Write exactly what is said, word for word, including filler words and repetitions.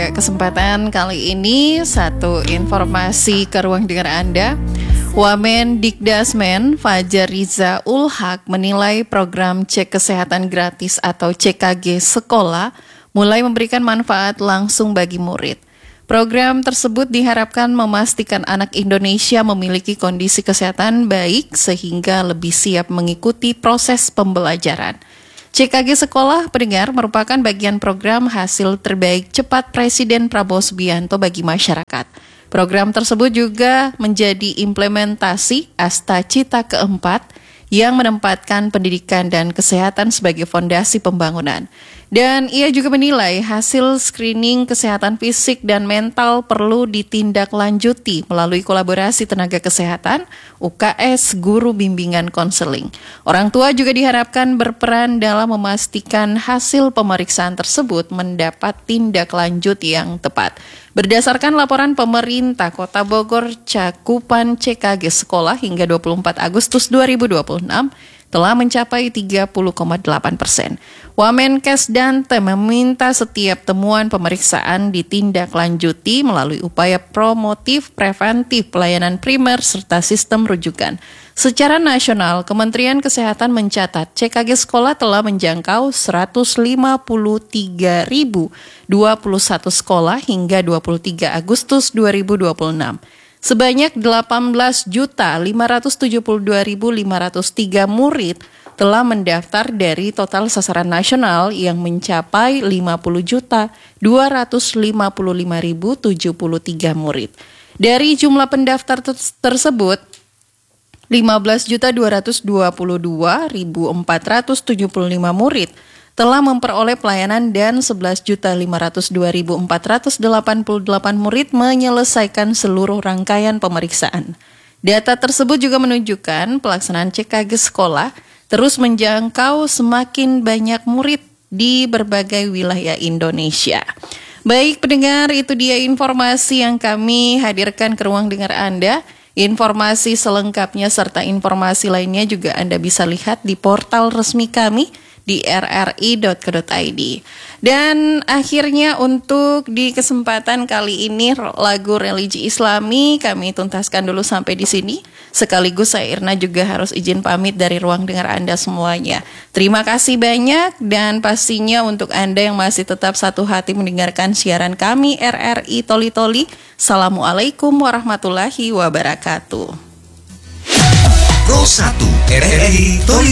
pada kesempatan kali ini, satu informasi ke ruang dengar Anda. Wamen Dikdasmen Fajar Riza Ulhaq menilai program cek kesehatan gratis atau C K G sekolah mulai memberikan manfaat langsung bagi murid. Program tersebut diharapkan memastikan anak Indonesia memiliki kondisi kesehatan baik sehingga lebih siap mengikuti proses pembelajaran. C K G Sekolah Pendengar merupakan bagian program hasil terbaik cepat Presiden Prabowo Subianto bagi masyarakat. Program tersebut juga menjadi implementasi Asta Cita keempat yang menempatkan pendidikan dan kesehatan sebagai fondasi pembangunan. Dan ia juga menilai hasil screening kesehatan fisik dan mental perlu ditindaklanjuti melalui kolaborasi tenaga kesehatan, U K S, guru bimbingan konseling. Orang tua juga diharapkan berperan dalam memastikan hasil pemeriksaan tersebut mendapat tindak lanjut yang tepat. Berdasarkan laporan pemerintah Kota Bogor, cakupan C K G sekolah hingga dua puluh empat Agustus dua ribu dua puluh enam telah mencapai tiga puluh koma delapan persen. Wamenkes Dante meminta setiap temuan pemeriksaan ditindaklanjuti melalui upaya promotif, preventif, pelayanan primer, serta sistem rujukan. Secara nasional, Kementerian Kesehatan mencatat C K G sekolah telah menjangkau seratus lima puluh tiga ribu dua puluh satu sekolah hingga dua puluh tiga Agustus dua ribu dua puluh enam. Sebanyak delapan belas juta lima ratus tujuh puluh dua ribu lima ratus tiga murid telah mendaftar dari total sasaran nasional yang mencapai lima puluh juta dua ratus lima puluh lima ribu tujuh puluh tiga murid. Dari jumlah pendaftar tersebut, lima belas juta dua ratus dua puluh dua ribu empat ratus tujuh puluh lima murid telah memperoleh pelayanan dan sebelas juta lima ratus dua ribu empat ratus delapan puluh delapan murid menyelesaikan seluruh rangkaian pemeriksaan. Data tersebut juga menunjukkan pelaksanaan C K G sekolah terus menjangkau semakin banyak murid di berbagai wilayah Indonesia. Baik pendengar, itu dia informasi yang kami hadirkan ke ruang dengar Anda. Informasi selengkapnya serta informasi lainnya juga Anda bisa lihat di portal resmi kami di r r i dot co dot i d. Dan akhirnya untuk di kesempatan kali ini lagu religi Islami kami tuntaskan dulu sampai di sini. Sekaligus saya Irna juga harus izin pamit dari ruang dengar Anda semuanya. Terima kasih banyak dan pastinya untuk Anda yang masih tetap satu hati mendengarkan siaran kami R R I Toli Toli. Assalamualaikum warahmatullahi wabarakatuh. Pro satu R R I Toli